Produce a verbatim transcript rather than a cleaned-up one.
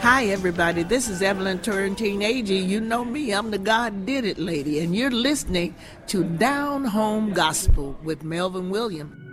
Hi, everybody. This is Evelyn Turrentine Agee. You know me. I'm the God Did It lady, and you're listening to Down Home Gospel with Melvin Williams.